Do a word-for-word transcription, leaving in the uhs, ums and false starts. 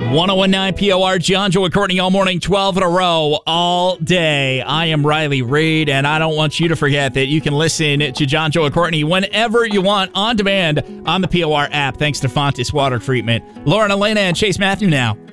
one oh one point nine P O R, John, Joe, and Courtney all morning, twelve in a row, all day. I am Riley Reed, and I don't want you to forget that you can listen to John, Joe, and Courtney whenever you want on demand on the P O R app, thanks to Fontis Water Treatment. Lauren, Elena, and Chase Matthew now.